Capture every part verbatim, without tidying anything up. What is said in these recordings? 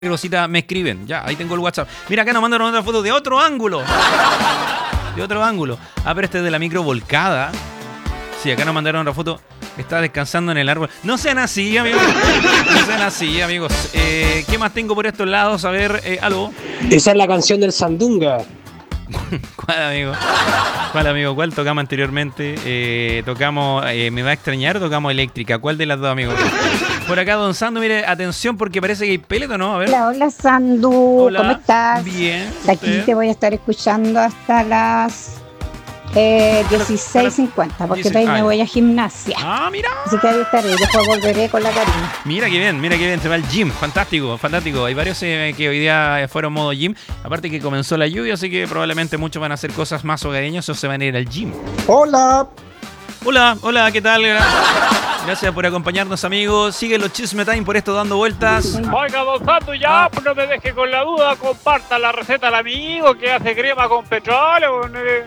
Rosita, me escriben. Ya, ahí tengo el WhatsApp. Mira, acá nos mandaron otra foto de otro ángulo. De otro ángulo. Ah, pero este es de la micro volcada. Sí, acá nos mandaron otra foto. Está descansando en el árbol. No sean así, amigos. No sean así, amigos. Eh, ¿Qué más tengo por estos lados? A ver, eh, aló. Esa es la canción del Sandunga. ¿Cuál, amigo? ¿Cuál, amigo? ¿Cuál tocamos anteriormente? Eh, tocamos eh, Me va a extrañar o tocamos Eléctrica. ¿Cuál de las dos, amigos? Por acá, don Sandu, mire, atención porque parece que hay peleta, ¿no? A ver. Hola, hola, Sandu. Hola. ¿Cómo estás? Bien. De aquí ¿Usted? te voy a estar escuchando hasta las eh, dieciséis cincuenta, porque dice- de ahí ah, me ya. voy a gimnasia. Ah, mira. Así que ahí estaré, después volveré con la Karina. Mira qué bien, mira qué bien, se va al gym, fantástico, fantástico. Hay varios eh, que hoy día fueron modo gym, aparte que comenzó la lluvia, así que probablemente muchos van a hacer cosas más hogareñas o se van a ir al gym. Hola. Hola, hola, ¿qué tal? Gracias por acompañarnos, amigos. Sigue los Chisme Time por esto dando vueltas. Oiga, don Santo, ya, pues no me deje con la duda, comparta la receta al amigo que hace crema con petróleo. eh.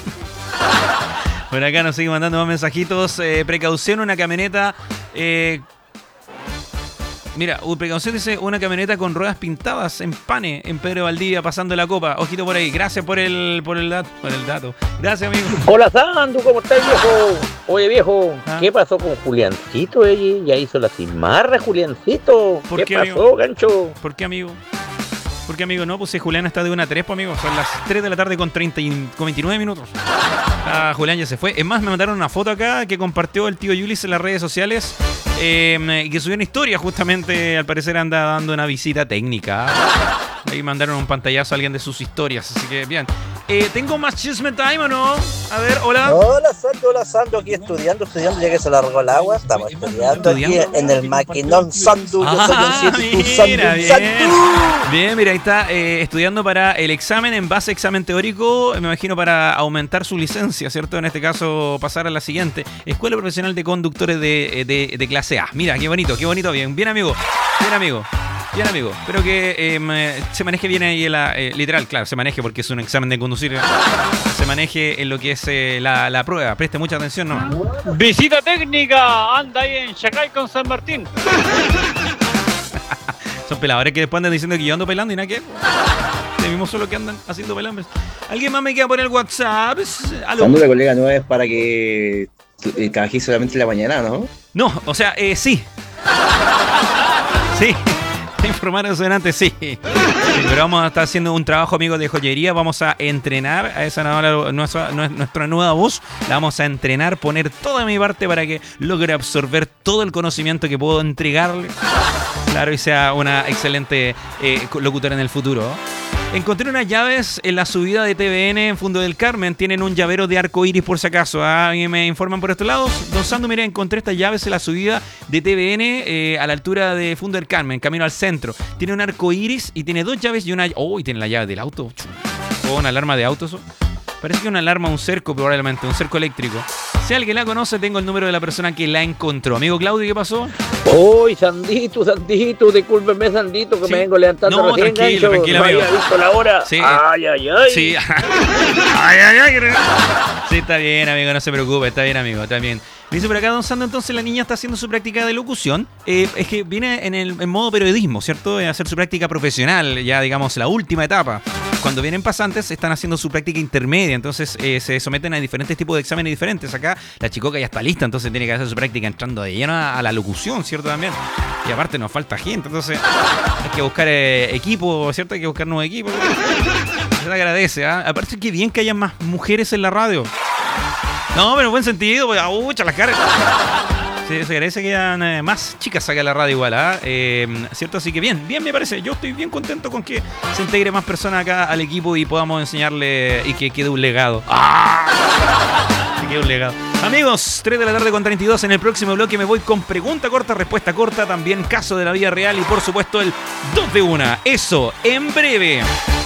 Por acá nos siguen mandando más mensajitos. Eh, precaución, una camioneta... Eh, Mira, uh, precaución dice una camioneta con ruedas pintadas en Pane, en Pedro Valdivia, pasando la copa. Ojito por ahí. Gracias por el por el, dat- por el dato. Gracias, amigo. Hola Sandu, ¿cómo estás, viejo? Oye, viejo, Ah. ¿qué pasó con Juliancito? Oye, ya hizo la cimarra, Juliancito. ¿Por ¿Qué, qué, pasó, amigo? gancho? ¿Por qué, amigo? ¿Por qué, amigo? No, pues si Julián está de una a tres, pues, amigo. Son las tres de la tarde con, treinta y, con veintinueve minutos. Ah, Julián ya se fue. Es más, me mandaron una foto acá que compartió el tío Yulis en las redes sociales. Eh, y que subió una historia, justamente, al parecer anda dando una visita técnica. Ahí mandaron un pantallazo a alguien de sus historias. Así que, bien. Eh, ¿Tengo más chisme time o no? A ver, hola. Hola Santo, hola Santo, aquí estudiando, estudiando, ya que se largó el agua, estamos estudiando, ¿Estudiando? aquí en el maquinón Santo, yo soy un Ah, siete, tú mira, Santo, un bien. Santo. Bien, mira, ahí está eh, estudiando para el examen en base a examen teórico, me imagino para aumentar su licencia, ¿cierto? En este caso, pasar a la siguiente. Escuela Profesional de Conductores de, de, de clase A. Mira, qué bonito, qué bonito, bien, bien amigo, bien amigo. Bien, amigo. Espero que eh, me- se maneje bien ahí, la, eh, literal, claro, se maneje porque es un examen de conducir. eh, Se maneje en lo que es eh, la, la prueba. Preste mucha atención, ¿no? Visita técnica, anda ahí en Chacay con San Martín. Son peladores que después andan diciendo que yo ando pelando y nada que... Ustedes mismos son los que andan haciendo pelambres. ¿Alguien más me queda por el WhatsApp? ¿Aló? Cuando la colega no es para que eh, trabajéis solamente en la mañana, ¿no? No, o sea, eh, sí. Sí. Te informaron eso antes, sí. Sí, pero vamos a estar haciendo un trabajo, amigos, de joyería. Vamos a entrenar a esa nueva, nuestra, nuestra nueva voz. La vamos a entrenar, poner toda mi parte para que logre absorber todo el conocimiento que puedo entregarle. Claro, y sea una excelente eh, locutora en el futuro. Encontré unas llaves en la subida de T V N en Fundo del Carmen. Tienen un llavero de arco iris por si acaso. ¿Ah? ¿Alguien me informan por estos lados? Don Sando, mire, encontré estas llaves en la subida de T V N eh, a la altura de Fundo del Carmen, camino al centro. Tiene un arco iris y tiene dos llaves y una... Oh, y tiene la llave del auto. Oh, una alarma de auto. Eso. Parece que una alarma, un cerco probablemente, un cerco eléctrico. Si alguien la conoce, tengo el número de la persona que la encontró. Amigo Claudio, ¿qué pasó? Uy, Sandito, Sandito, discúlpeme, Sandito, que Sí. me vengo levantando No, recién, tranquilo, gancho. tranquilo, No amigo. había visto la hora. Sí. Ay, ay, ay. Sí. Ay, ay, ay. Sí, está bien, amigo, no se preocupe, está bien, amigo, está bien. Dice por acá, don Sando, entonces la niña está haciendo su práctica de locución. Eh, es que viene en el en modo periodismo, ¿cierto? Eh, hacer su práctica profesional, ya digamos la última etapa. Cuando vienen pasantes, están haciendo su práctica intermedia, entonces eh, se someten a diferentes tipos de exámenes diferentes. Acá la chicoca ya está lista, entonces tiene que hacer su práctica entrando de lleno a, a la locución, ¿cierto? También. Y aparte nos falta gente, entonces hay que buscar eh, equipo, ¿cierto? Hay que buscar nuevos equipos. Se le agradece, ¿ah? Aparte que bien que haya más mujeres en la radio. No, pero en buen sentido, pues, ¡ucha, las caras! Sí, se agradece que hayan eh, más chicas acá en la radio igual, ¿ah? Eh, ¿cierto? Así que bien, bien me parece. Yo estoy bien contento con que se integre más personas acá al equipo y podamos enseñarle y que quede un legado. ¡Ah! Que quede un legado. Amigos, tres de la tarde con treinta y dos. En el próximo bloque me voy con pregunta corta, respuesta corta, también caso de la vida real y por supuesto el dos de una. Eso, en breve.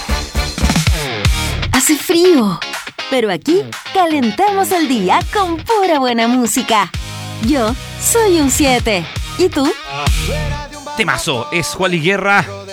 Hace frío, pero aquí calentamos el día con pura buena música. Yo soy un siete. ¿Y tú? Temazo, es Juan Luis Guerra